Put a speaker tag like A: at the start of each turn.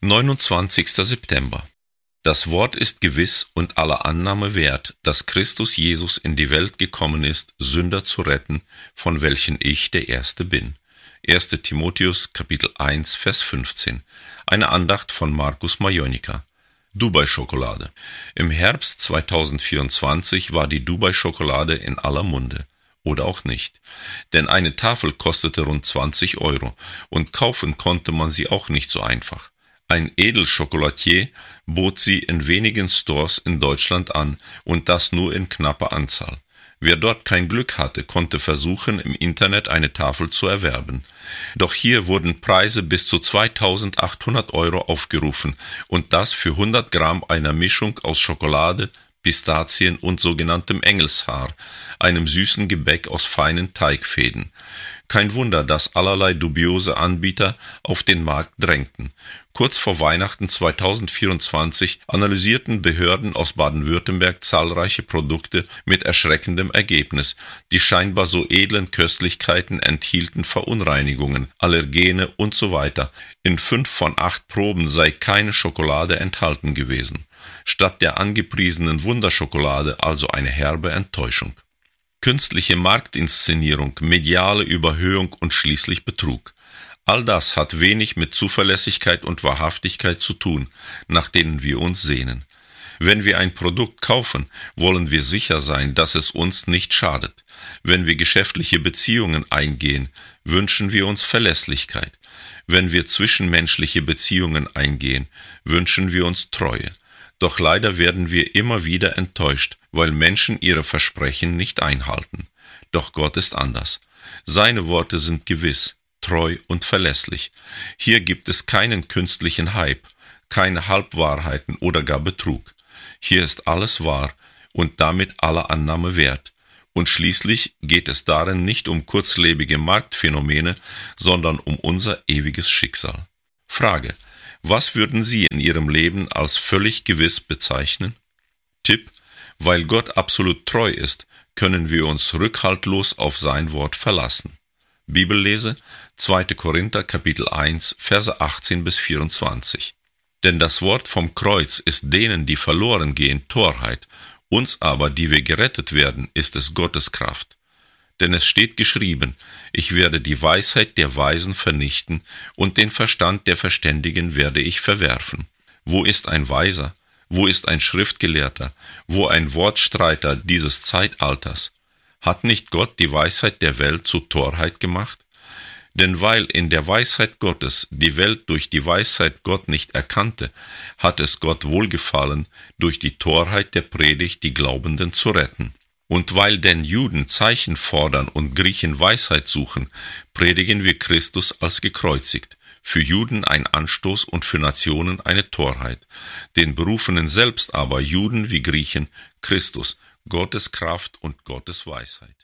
A: 29. September. Das Wort ist gewiss und aller Annahme wert, dass Christus Jesus in die Welt gekommen ist, Sünder zu retten, von welchen ich der Erste bin. 1. Timotheus, Kapitel 1, Vers 15. Eine Andacht von Markus Majonika. Dubai-Schokolade. Im Herbst 2024 war die Dubai-Schokolade in aller Munde. Oder auch nicht. Denn eine Tafel kostete rund 20 € und kaufen konnte man sie auch nicht so einfach. Ein Edelchocolatier bot sie in wenigen Stores in Deutschland an und das nur in knapper Anzahl. Wer dort kein Glück hatte, konnte versuchen, im Internet eine Tafel zu erwerben. Doch hier wurden Preise bis zu 2.800 € aufgerufen und das für 100 Gramm einer Mischung aus Schokolade, Pistazien und sogenanntem Engelshaar, einem süßen Gebäck aus feinen Teigfäden. Kein Wunder, dass allerlei dubiose Anbieter auf den Markt drängten. Kurz vor Weihnachten 2024 analysierten Behörden aus Baden-Württemberg zahlreiche Produkte mit erschreckendem Ergebnis. Die scheinbar so edlen Köstlichkeiten enthielten Verunreinigungen, Allergene usw. In 5 von 8 Proben sei keine Schokolade enthalten gewesen. Statt der angepriesenen Wunderschokolade also eine herbe Enttäuschung. Künstliche Marktinszenierung, mediale Überhöhung und schließlich Betrug. All das hat wenig mit Zuverlässigkeit und Wahrhaftigkeit zu tun, nach denen wir uns sehnen. Wenn wir ein Produkt kaufen, wollen wir sicher sein, dass es uns nicht schadet. Wenn wir geschäftliche Beziehungen eingehen, wünschen wir uns Verlässlichkeit. Wenn wir zwischenmenschliche Beziehungen eingehen, wünschen wir uns Treue. Doch leider werden wir immer wieder enttäuscht, weil Menschen ihre Versprechen nicht einhalten. Doch Gott ist anders. Seine Worte sind gewiss, treu und verlässlich. Hier gibt es keinen künstlichen Hype, keine Halbwahrheiten oder gar Betrug. Hier ist alles wahr und damit aller Annahme wert. Und schließlich geht es darin nicht um kurzlebige Marktphänomene, sondern um unser ewiges Schicksal. Frage: Was würden Sie in Ihrem Leben als völlig gewiss bezeichnen? Tipp: Weil Gott absolut treu ist, können wir uns rückhaltlos auf sein Wort verlassen. Bibellese: 2. Korinther, Kapitel 1, Verse 18 bis 24. Denn das Wort vom Kreuz ist denen, die verloren gehen, Torheit, uns aber, die wir gerettet werden, ist es Gottes Kraft. Denn es steht geschrieben: Ich werde die Weisheit der Weisen vernichten und den Verstand der Verständigen werde ich verwerfen. Wo ist ein Weiser? Wo ist ein Schriftgelehrter? Wo ein Wortstreiter dieses Zeitalters? Hat nicht Gott die Weisheit der Welt zu Torheit gemacht? Denn weil in der Weisheit Gottes die Welt durch die Weisheit Gott nicht erkannte, hat es Gott wohlgefallen, durch die Torheit der Predigt die Glaubenden zu retten. Und weil denn Juden Zeichen fordern und Griechen Weisheit suchen, predigen wir Christus als gekreuzigt, für Juden ein Anstoß und für Nationen eine Torheit, den Berufenen selbst aber, Juden wie Griechen, Christus, Gottes Kraft und Gottes Weisheit.